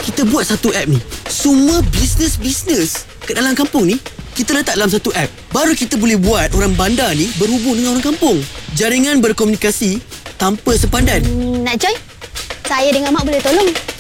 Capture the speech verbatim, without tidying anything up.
kita buat satu app ni, semua bisnes-bisnes kat dalam kampung ni kita letak dalam satu app. Baru kita boleh buat orang bandar ni berhubung dengan orang kampung. Jaringan berkomunikasi tanpa sepadan. hmm, Nak join? Saya dengan Mak boleh tolong.